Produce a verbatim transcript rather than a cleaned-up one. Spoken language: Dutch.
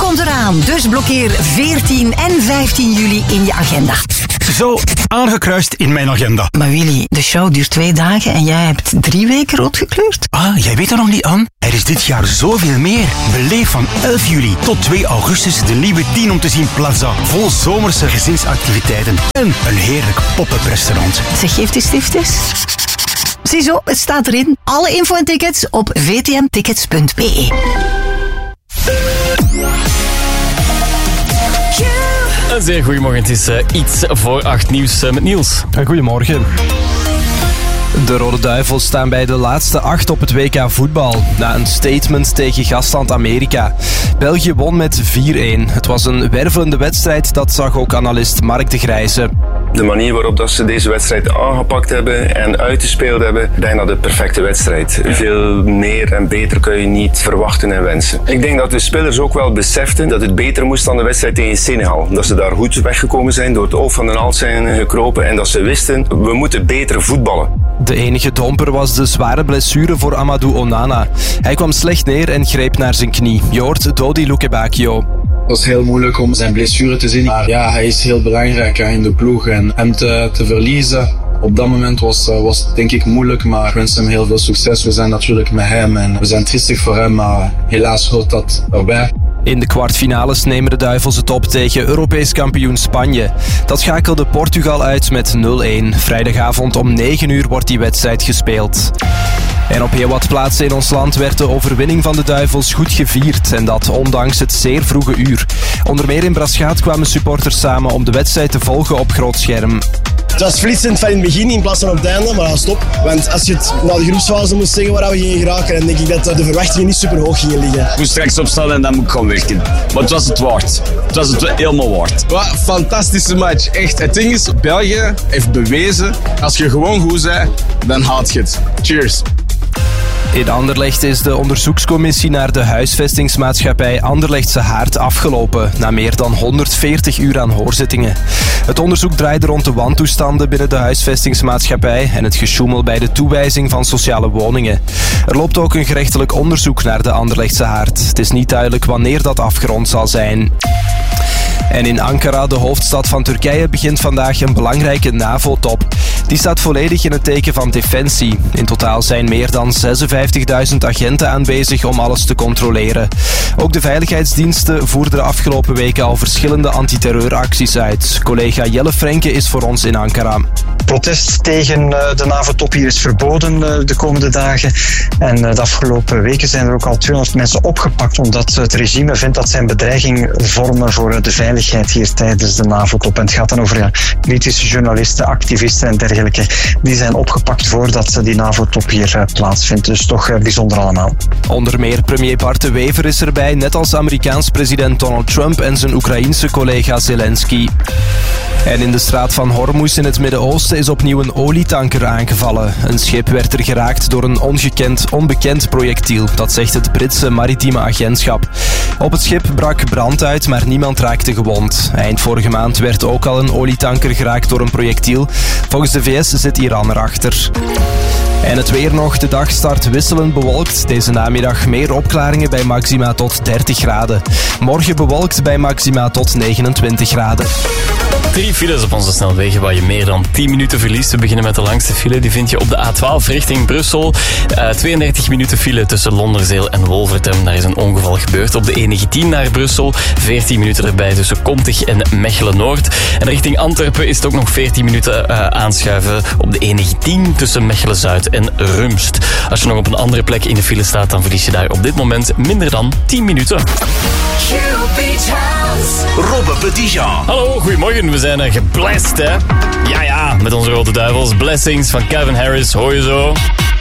komt eraan, dus blokkeer veertien en vijftien juli in je agenda. Zo, aangekruist in mijn agenda. Maar Willy, de show duurt twee dagen en jij hebt drie weken rood gekleurd? Ah, jij weet er nog niet aan? Er is dit jaar zoveel meer. Beleef van elf juli tot twee augustus de nieuwe tien om te zien Plaza. Vol zomerse gezinsactiviteiten en een heerlijk pop-up restaurant. Zeg, geeft die stifters? Ziezo, het staat erin. Alle info en tickets op v t m tickets punt b e. Een zeer goedemorgen, het is uh, iets voor acht nieuws uh, met Niels. Goedemorgen. De Rode Duivels staan bij de laatste acht op het W K voetbal. Na een statement tegen gastland Amerika. België won met vier-een. Het was een wervelende wedstrijd, dat zag ook analist Mark de Grijze. De manier waarop dat ze deze wedstrijd aangepakt hebben en uitgespeeld hebben, bijna de perfecte wedstrijd. Veel meer en beter kun je niet verwachten en wensen. Ik denk dat de spelers ook wel beseften dat het beter moest dan de wedstrijd tegen Senegal. Dat ze daar goed weggekomen zijn, door het oog van de naald zijn gekropen en dat ze wisten, we moeten beter voetballen. De enige domper was de zware blessure voor Amadou Onana. Hij kwam slecht neer en greep naar zijn knie. Je hoort Dodi Lukebakio. Het was heel moeilijk om zijn blessure te zien. Maar ja, hij is heel belangrijk in de ploeg. En hem te, te verliezen op dat moment was, was denk ik moeilijk. Maar ik wens hem heel veel succes. We zijn natuurlijk met hem en we zijn triestig voor hem. Maar helaas hoort dat erbij. In de kwartfinales nemen de Duivels het op tegen Europees kampioen Spanje. Dat schakelde Portugal uit met nul-een. Vrijdagavond om negen uur wordt die wedstrijd gespeeld. En op heel wat plaatsen in ons land werd de overwinning van de Duivels goed gevierd. En dat ondanks het zeer vroege uur. Onder meer in Braschaat kwamen supporters samen om de wedstrijd te volgen op groot scherm. Het was flitsend van in het begin in plaats van op het einde, maar ja, stop. Want als je het na de groepsfase moest zeggen waar we gingen geraken, dan denk ik dat de verwachtingen niet super hoog gingen liggen. Ik moest straks opstaan en dan moet ik gaan werken. Maar het was het waard. Het was het helemaal waard. Wat een fantastische match. Echt. Het ding is, België heeft bewezen, als je gewoon goed bent, dan haalt je het. Cheers. In Anderlecht is de onderzoekscommissie naar de huisvestingsmaatschappij Anderlechtse Haard afgelopen, na meer dan honderdveertig uur aan hoorzittingen. Het onderzoek draaide rond de wantoestanden binnen de huisvestingsmaatschappij en het gesjoemel bij de toewijzing van sociale woningen. Er loopt ook een gerechtelijk onderzoek naar de Anderlechtse Haard. Het is niet duidelijk wanneer dat afgerond zal zijn. En in Ankara, de hoofdstad van Turkije, begint vandaag een belangrijke NAVO-top. Die staat volledig in het teken van defensie. In totaal zijn meer dan zesenvijftigduizend agenten aanwezig om alles te controleren. Ook de veiligheidsdiensten voerden de afgelopen weken al verschillende antiterreuracties uit. Collega Jelle Frenke is voor ons in Ankara. Protest tegen de NAVO-top hier is verboden de komende dagen. En de afgelopen weken zijn er ook al tweehonderd mensen opgepakt, omdat het regime vindt dat zij een bedreiging vormen voor de veiligheid hier tijdens de NAVO-top. En het gaat dan over ja, kritische journalisten, activisten en dergelijke. Die zijn opgepakt voordat die NAVO-top hier plaatsvindt. Dus toch bijzonder allemaal. Onder meer premier Bart de Wever is erbij, net als Amerikaans president Donald Trump en zijn Oekraïense collega Zelensky. En in de straat van Hormuz in het Midden-Oosten is opnieuw een olietanker aangevallen. Een schip werd er geraakt door een ongekend, onbekend projectiel. Dat zegt het Britse maritieme agentschap. Op het schip brak brand uit, maar niemand raakte gewond. Eind vorige maand werd ook al een olietanker geraakt door een projectiel. Volgens de V S zit Iran erachter. En het weer nog. De dag start wisselend bewolkt. Deze namiddag meer opklaringen bij maxima tot dertig graden. Morgen bewolkt bij maxima tot negenentwintig graden. Drie files op onze snelwegen waar je meer dan tien minuten verliest. We beginnen met de langste file. Die vind je op de A twaalf richting Brussel. Uh, tweeëndertig minuten file tussen Londerzeel en Wolvertem. Daar is een ongeval gebeurd. Op de E negentien naar Brussel. veertien minuten erbij tussen Kontig en Mechelen-Noord. En richting Antwerpen is het ook nog veertien minuten uh, aanschuiven op de E negentien tussen Mechelen-Zuid en Rumst. Als je nog op een andere plek in de file staat, dan verlies je daar op dit moment minder dan tien minuten. Robbe Petitjean. Hallo, goedemorgen. We zijn uh, geblest, hè? Ja, ja, met onze Rode Duivels. Blessings van Calvin Harris, hoor je zo.